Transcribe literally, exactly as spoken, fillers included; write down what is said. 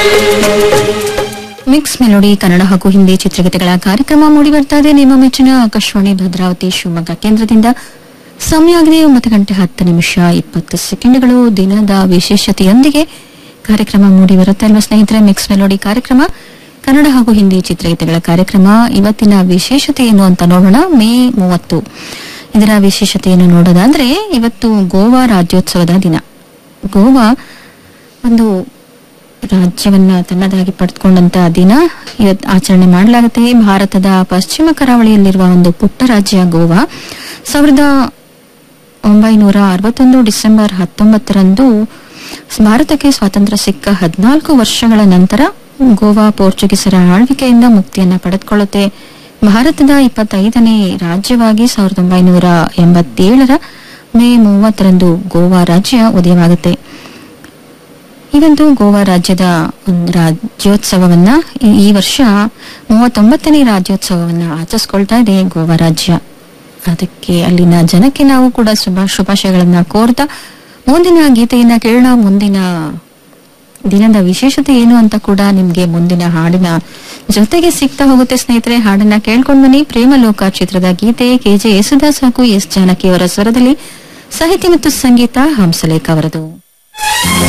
Mix melody Kannada ಹಾಗೂ ಹಿಂದಿ ಚಿತ್ರಗೀತೆಗಳ ಕಾರ್ಯಕ್ರಮ ಮೂಡಿ ಬರ್ತಾ ಇದೆ ನಿಮ್ಮ ಮೆಚ್ಚಿನ ಆಕಾಶವಾಣಿ ಭದ್ರಾವತಿ ಶಿವಮೊಗ್ಗ ಕೇಂದ್ರದಿಂದ. ಸಮಯ ಆಗಿದೆ ಒಂಬತ್ತು ಗಂಟೆ ಹತ್ತು ನಿಮಿಷ ಇಪ್ಪತ್ತು ಸೆಕೆಂಡ್ಗಳು. ದಿನದ ವಿಶೇಷತೆಯೊಂದಿಗೆ ಕಾರ್ಯಕ್ರಮ ಮೂಡಿ ಬರುತ್ತೆ ಅಲ್ವಾ ಸ್ನೇಹಿತರೆ. ಮಿಕ್ಸ್ ಮೆಲೋಡಿ ಕಾರ್ಯಕ್ರಮ ಕನ್ನಡ ಹಾಗೂ ಹಿಂದಿ ಚಿತ್ರಗೀತೆಗಳ ಕಾರ್ಯಕ್ರಮ. ಇವತ್ತಿನ ವಿಶೇಷತೆ ಏನು ಅಂತ ನೋಡೋಣ. ಮೇ ಮೂವತ್ತು ಇದರ ವಿಶೇಷತೆಯನ್ನು ನೋಡೋದಾದ್ರೆ, ಇವತ್ತು ಗೋವಾ ರಾಜ್ಯೋತ್ಸವದ ದಿನ. ಗೋವಾ ಒಂದು ರಾಜ್ಯವನ್ನ ತನ್ನದಾಗಿ ಪಡೆದುಕೊಂಡಂತಹ ದಿನ ಇವತ್ತು ಆಚರಣೆ ಮಾಡಲಾಗುತ್ತೆ. ಭಾರತದ ಪಶ್ಚಿಮ ಕರಾವಳಿಯಲ್ಲಿರುವ ಒಂದು ಪುಟ್ಟ ರಾಜ್ಯ ಗೋವಾ. ಸಾವಿರದ ಒಂಬೈನೂರ ಅರವತ್ತೊಂದು ಡಿಸೆಂಬರ್ ಹತ್ತೊಂಬತ್ತರಂದು ಭಾರತಕ್ಕೆ ಸ್ವಾತಂತ್ರ್ಯ ಸಿಕ್ಕ ಹದಿನಾಲ್ಕು ವರ್ಷಗಳ ನಂತರ ಗೋವಾ ಪೋರ್ಚುಗೀಸರ ಆಳ್ವಿಕೆಯಿಂದ ಮುಕ್ತಿಯನ್ನ ಪಡೆದುಕೊಳ್ಳುತ್ತೆ. ಭಾರತದ ಇಪ್ಪತ್ತೈದನೇ ರಾಜ್ಯವಾಗಿ ಸಾವಿರದ ಒಂಬೈನೂರ ಎಂಬತ್ತೇಳರ ಮೇ ಮೂವತ್ತರಂದು ಗೋವಾ ರಾಜ್ಯ ಉದಯವಾಗುತ್ತೆ. ಈ ಒಂದು ಗೋವಾ ರಾಜ್ಯದ ಒಂದು ರಾಜ್ಯೋತ್ಸವವನ್ನ ಈ ವರ್ಷ ಮೂವತ್ತೊಂಬತ್ತನೇ ರಾಜ್ಯೋತ್ಸವವನ್ನ ಆಚರಿಸಿಕೊಳ್ತಾ ಇದೆ ಗೋವಾ ರಾಜ್ಯ. ಅದಕ್ಕೆ ಅಲ್ಲಿನ ಜನಕ್ಕೆ ನಾವು ಕೂಡ ಶುಭ ಶುಭಾಶಯಗಳನ್ನ ಕೋರ್ತಾ ಮುಂದಿನ ಗೀತೆಯನ್ನ ಕೇಳೋಣ. ಮುಂದಿನ ದಿನದ ವಿಶೇಷತೆ ಏನು ಅಂತ ಕೂಡ ನಿಮ್ಗೆ ಮುಂದಿನ ಹಾಡಿನ ಜೊತೆಗೆ ಸಿಗ್ತಾ ಹೋಗುತ್ತೆ ಸ್ನೇಹಿತರೆ. ಹಾಡನ್ನ ಕೇಳ್ಕೊಂಡ್ ಬನ್ನಿ. ಪ್ರೇಮ ಲೋಕ ಚಿತ್ರದ ಗೀತೆ ಕೆ ಜೆ ಯೇಸುದಾಸ್ ಹಾಗೂ ಎಸ್ ಜಾನಕಿ ಅವರ ಸ್ವರದಲ್ಲಿ, ಸಾಹಿತ್ಯ ಮತ್ತು ಸಂಗೀತ ಹಂಸಲೇಖ ಅವರದು.